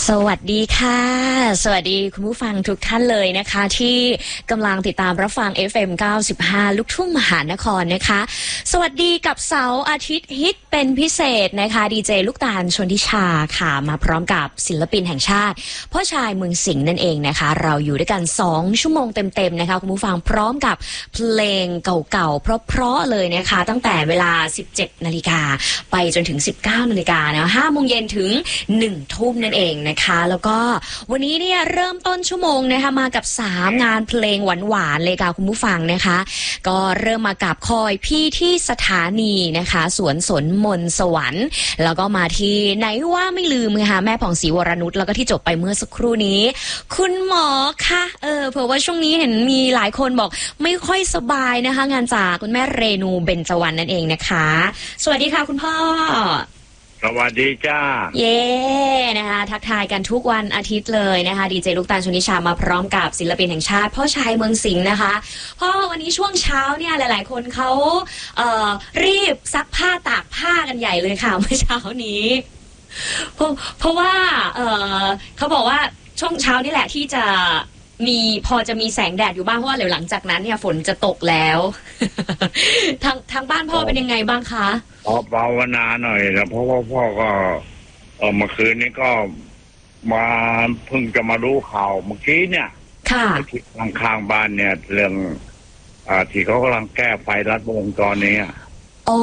สวัสดีค่ะสวัสดีคุณผู้ฟังทุกท่านเลยนะคะที่กำลังติดตามรับฟัง FM 95ลูกทุ่งมหานครนะคะสวัสดีกับเสาร์อาทิตย์ฮิตเป็นพิเศษนะคะดีเจลูกตาลชนทิชาค่ะมาพร้อมกับศิลปินแห่งชาติพ่อชายเมืองสิงห์นั่นเองนะคะเราอยู่ด้วยกัน2ชั่วโมงเต็มๆนะคะคุณผู้ฟังพร้อมกับเพลงเก่าๆเพราะๆเลยนะคะตั้งแต่เวลา 17 นาฬิกาไปจนถึง 19 นาฬิกานะ5 โมงเย็นถึง 1 ทุ่มนั่นเองนะคะแล้วก็วันนี้เนี่ยเริ่มต้นชั่วโมงนะคะมากับ3งานเพลงหวานๆเลยค่ะคุณผู้ฟังนะคะก็เริ่มมากับคอยพี่ที่สถานีนะคะสวนสนมนสวรรค์แล้วก็มาที่ไหนว่าไม่ลืมค่ะแม่ผ่องศรีวรนุชแล้วก็ที่จบไปเมื่อสักครู่นี้คุณหมอคะเผื่อว่าช่วงนี้เห็นมีหลายคนบอกไม่ค่อยสบายนะคะงานจากคุณแม่เรนูเบญจวรรณนั่นเองนะคะสวัสดีค่ะคุณพ่อสวัสดีจ้าเย้นะคะทักทายกันทุกวันอาทิตย์เลยนะคะดีเจลูกตาลชนิชามาพร้อมกับศิลปินแห่งชาติพ่อชายเมืองสิงห์นะคะพ่อวันนี้ช่วงเช้าเนี่ยหลายๆคนเขารีบซักผ้าตากผ้ากันใหญ่เลยค่ะเมื่อเช้านี้เพราะว่าเขาบอกว่าช่วงเช้านี่แหละที่จะพอจะมีแสงแดดอยู่บ้างเพราะว่าเดี๋ยวหลังจากนั้นเนี่ยฝนจะตกแล้ว ทางบ้านพ่อเป็นยังไงบ้างคะภาวนาหน่อยนะเพราะว่าพ่อก็เมื่อคืนนี้ก็มาเพิ่งจะมารู้ข่าวเมื่อกี้เนี่ยค่ะที่ข้างบ้านเนี่ยเรื่องที่เขากำลังแก้ไฟรัดวงจรนี้อ๋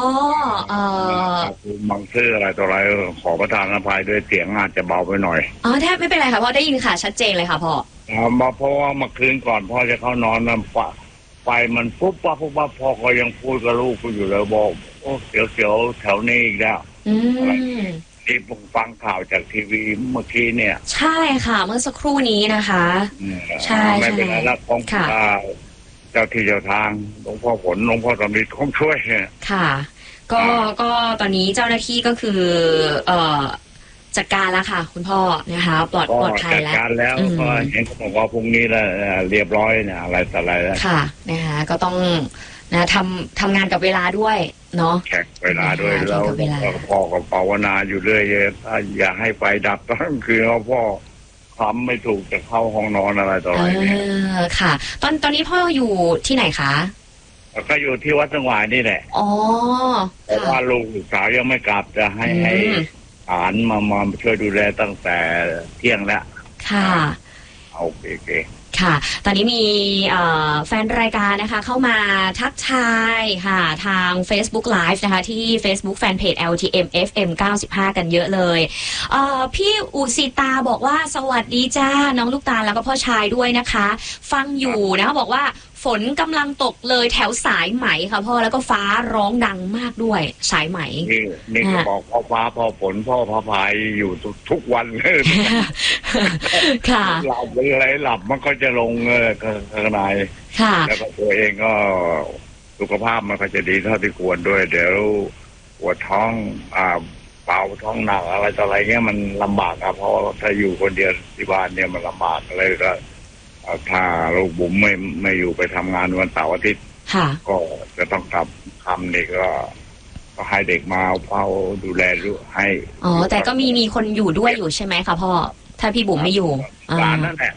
บางซื่ออะไรต่ออะไรขอประทานอภัยด้วยเสียงอาจจะเบาไปหน่อยแทบไม่เป็นไรค่ะพ่อได้ยินค่ะชัดเจนเลยค่ะพ่อมาเพราะว่าเมื่อคืนก่อนพ่อจะเข้านอนนะไฟมันปุ๊บปั๊บพ่อก็ยังพูดกับลูกอยู่เลยบอกโอ้เสียวแถวนี้อีกแล้วที่ผมฟังข่าวจากทีวีเมื่อกี้เนี่ยใช่ค่ะเมื่อสักครู่นี้นะคะใช่ไม่เป็นไรแล้วของเจ้าที่เจ้าทางหลวงพ่อผลหลวงพ่อสำริดคงช่วยค่ะก็ตอนนี้เจ้าหน้าที่ก็คือจัดการแล้วค่ะคุณพ่อนะคะปลอดภัยแล้วจัดการแล้วก็เห็นเขาบอกว่าพรุ่งนี้แล้วเรียบร้อยเนี่ยอะไรต่ออะไรแล้วค่ะนะคะก็ต้องนะทำงานกับเวลาด้วยเนาะแข่งเวลาด้วยแล้วพ่อก็ภาวนาอยู่เรื่อยอย่าให้ไฟดับตอนคืนเพราะพ่อทำไม่ถูกจะเข้าห้องนอนอะไรต่ออะไรเนี่ยค่ะตอนนี้พ่ออยู่ที่ไหนคะก็อยู่ที่วัดสังวายนี่แหละแต่ว่าลูกสาวยังไม่กลับจะให้หลานมาช่วยดูแลตั้งแต่เที่ยงแล้วค่ะโอเคค่ะตอนนี้มีแฟนรายการนะคะเข้ามาทักทายค่ะทาง Facebook Live นะคะที่ Facebook Fanpage LTM FM 95กันเยอะเลยพี่อุสิตาบอกว่าสวัสดีจ้าน้องลูกตาลแล้วก็พ่อชายด้วยนะคะฟังอยู่นะคะบอกว่าฝนกำลังตกเลยแถวสายไหมค่ะพ่อแล้วก็ฟ้าร้องดังมากด้วยสายไหมนี่ก็บอกพ่อฟ้าพ่อฝนพ่อพระพายอยู่ทุกวันเลยค่ะหลับอะไรหลับมันก็จะลงข้างในแล้วก็ตัวเองก็สุขภาพมันก็จะดีเท่าที่ควรด้วยเดี๋ยวปวดท้องเปล่าท้องหนักอะไรต่ออะไรเงี้ยมันลำบากเพราะถ้าอยู่คนเดียวที่บ้านเนี่ยมันลำบากเลยก็ถ้าลูกบุ๋มไม่อยู่ไปทำงานวันเสาร์อาทิตย์ก็จะต้องกลับคำนี่ก็ให้เด็กมาเฝ้าดูแลให้แต่ก็มีคนอยู่ด้วยอยู่ใช่ไหมคะพ่อถ้าพี่บุ๋มไม่อยู่นั่นแหละ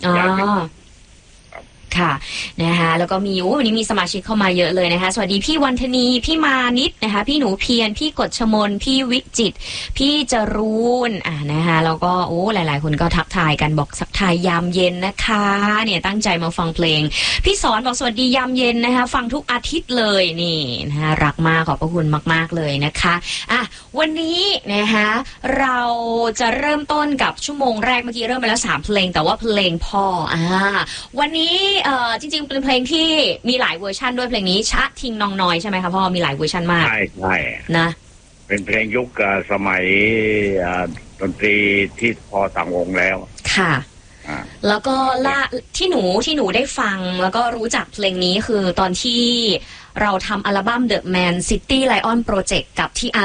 ค่ะนะคะแล้วก็มีวันนี้มีสมาชิกเข้ามาเยอะเลยนะคะสวัสดีพี่วันธนีพี่มานิดนะคะพี่หนูเพียรพี่กฎชมนพี่วิจิตพี่จรูนนะคะแล้วก็หลายๆคนก็ทักทายกันบอกสักทายยามเย็นนะคะเนี่ยตั้งใจมาฟังเพลงพี่สอนบอกสวัสดียามเย็นนะคะฟังทุกอาทิตย์เลยนี่นะคะรักมากขอบพระคุณมากๆเลยนะคะวันนี้นะคะเราจะเริ่มต้นกับชั่วโมงแรกเมื่อกี้เริ่มไปแล้ว3เพลงแต่ว่าเพลงพ่อวันนี้จริงๆเป็นเพลงที่มีหลายเวอร์ชันด้วยเพลงนี้ชะทิงนองน้อยใช่ไหมคะพ่อมีหลายเวอร์ชันมากใช่นะเป็นเพลงยุคสมัยดนตรีที่พอต่างวงแล้วค่ะแล้วก็ที่หนูได้ฟังแล้วก็รู้จักเพลงนี้คือตอนที่เราทำอัลบั้ม The Man City Lion Project กับที่